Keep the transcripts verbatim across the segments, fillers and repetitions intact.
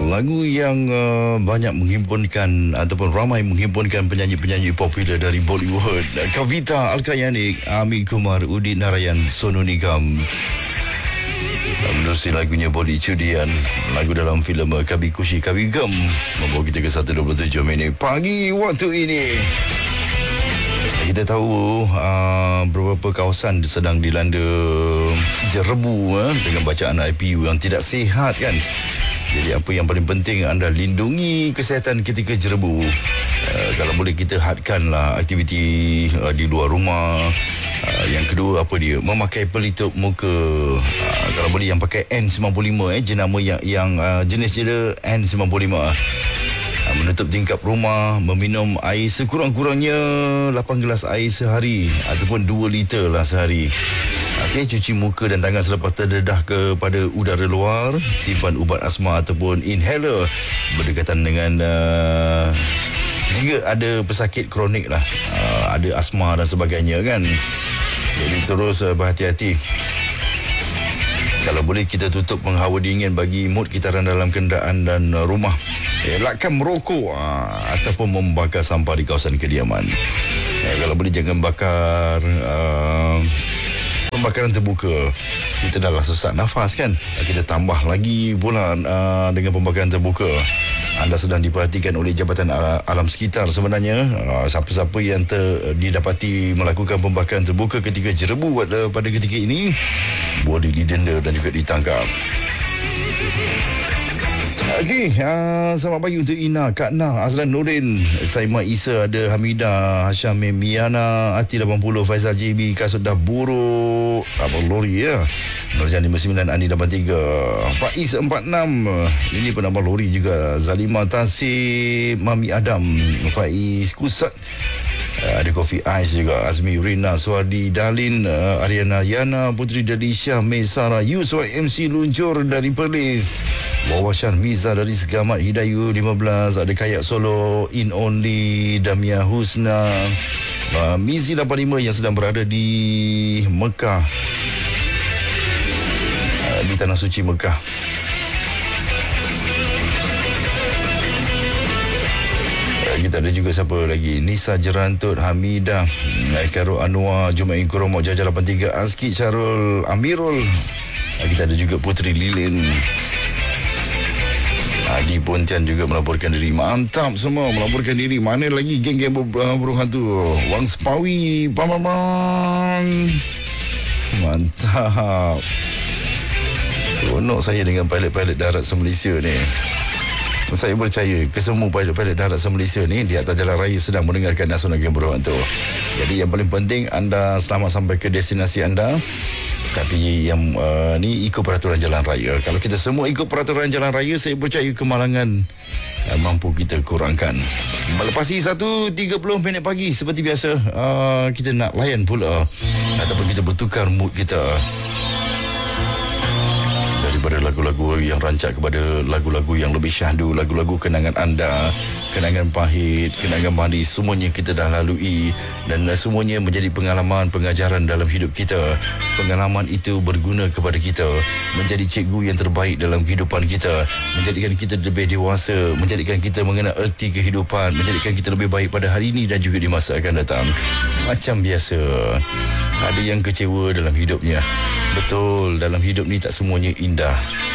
lagu yang uh, banyak menghimpunkan ataupun ramai menghimpunkan penyanyi-penyanyi popular dari Bollywood. Kavita Alkayani, Ami Kumar, Udit Narayan, Sonu Nigam. Menerusi lagunya Body Cudian, lagu dalam filem Kabi Kushi Kabi Gem, membawa kita ke satu dua puluh tujuh minit pagi waktu ini. Kita tahu uh, beberapa kawasan sedang dilanda jerebu uh, dengan bacaan I P U yang tidak sihat kan. Jadi apa yang paling penting, anda lindungi kesihatan ketika jerebu. Uh, kalau boleh kita hadkanlah aktiviti uh, di luar rumah. Uh, yang kedua apa dia? Memakai pelitup muka. Uh, kalau boleh yang pakai N sembilan puluh lima eh jenama yang yang uh, jenis dia N sembilan puluh lima. Menutup tingkap rumah, meminum air sekurang-kurangnya lapan gelas air sehari ataupun dua liter lah sehari. Okey, cuci muka dan tangan selepas terdedah kepada udara luar, simpan ubat asma ataupun inhaler berdekatan dengan uh, jika ada pesakit kronik lah, uh, ada asma dan sebagainya kan. Jadi terus uh, berhati-hati. Kalau boleh kita tutup penghawa dingin bagi mood kitaran dalam kenderaan dan uh, rumah. Elakkan merokok uh, ataupun membakar sampah di kawasan kediaman. Uh, kalau boleh jangan bakar uh, pembakaran terbuka. Kita dah lah sesak nafas kan. Uh, kita tambah lagi pula uh, dengan pembakaran terbuka. Anda sedang diperhatikan oleh Jabatan Alam Sekitar sebenarnya. Uh, siapa-siapa yang ter, didapati melakukan pembakaran terbuka ketika jerebu pada, pada ketika ini boleh didenda dan juga ditangkap. Okey, uh, selamat pagi untuk Ina, Kak Nah, Azlan Nurin, Saimah Isa, ada Hamidah, Hasham Miana, Ati lapan puluh, Faizal J B, Kasut dah buruk, Abang Lori ya, Nurjan lima puluh sembilan, Ani lapan tiga, Faiz empat puluh enam, ini pun Abang Lori juga, Zalima Tasib, Mami Adam, Faiz Kusat, Uh, ada Coffee Ice juga, Azmi Rina, Suardi Dalin, uh, Ariana Yana, Putri Delisha, Mesara, Yusuf M C Luncur dari Perlis, Wawashan Miza dari Segamat, Hidayu lima belas, ada Kayak Solo, In Only, Damia Husna, uh, Mizi lapan puluh lima yang sedang berada di Mekah, uh, di Tanah Suci Mekah. Kita ada juga siapa lagi, Nisa Jerantut, Hamidah, Karo Anwar, Jumain Kuromok, Jajar lapan tiga, Azki Syarul, Amirul. Kita ada juga Putri Lilin, Adi Pontian juga melaporkan diri. Mantap semua melaporkan diri. Mana lagi geng-geng burung hantu? Wang Sepawi, Bang Bang. Mantap. Seronok saya dengan pilot-pilot darat se-Malaysia ni. Saya percaya kesemua pilot-pilot darat se-Malaysia ni di atas jalan raya sedang mendengarkan Nasional Geng Burung Hantu. Jadi yang paling penting anda selamat sampai ke destinasi anda. Tapi yang uh, ni ikut peraturan jalan raya. Kalau kita semua ikut peraturan jalan raya, saya percaya kemalangan uh, mampu kita kurangkan. Melepasi satu tiga puluh minit pagi seperti biasa, uh, kita nak layan pula ataupun kita bertukar mood kita daripada lagu-lagu yang rancak kepada lagu-lagu yang lebih syahdu, lagu-lagu kenangan anda, kenangan pahit, kenangan manis, semuanya kita dah lalui dan semuanya menjadi pengalaman, pengajaran dalam hidup kita. Pengalaman itu berguna kepada kita, menjadi cikgu yang terbaik dalam kehidupan kita, menjadikan kita lebih dewasa, menjadikan kita mengenal erti kehidupan, menjadikan kita lebih baik pada hari ini dan juga di masa akan datang. Macam biasa, ada yang kecewa dalam hidupnya. Betul, dalam hidup ni tak semuanya indah.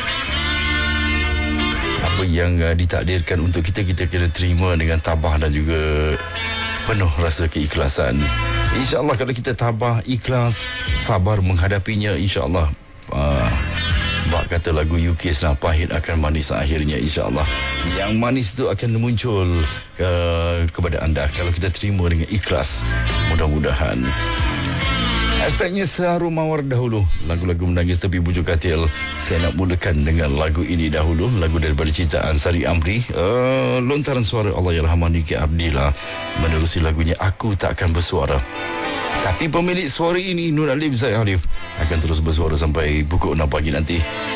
Apa yang uh, ditakdirkan untuk kita, kita kena terima dengan tabah dan juga penuh rasa keikhlasan. InsyaAllah kalau kita tabah, ikhlas, sabar menghadapinya, insyaAllah uh, bak kata lagu U K lah, pahit akan manis akhirnya, insyaAllah. Yang manis tu akan muncul uh, kepada anda kalau kita terima dengan ikhlas. Mudah-mudahan. Hashtagnya Seharum Mawar dahulu, lagu-lagu menangis tepi bujuk katil. Saya nak mulakan dengan lagu ini dahulu, lagu daripada ciptaan Sari Amri, uh, lontaran suara Allahyarham Niki Abdillah, menerusi lagunya Aku Takkan Bersuara. Tapi pemilik suara ini, Nur Alif Zaid Alif, akan terus bersuara sampai pukul enam pagi nanti.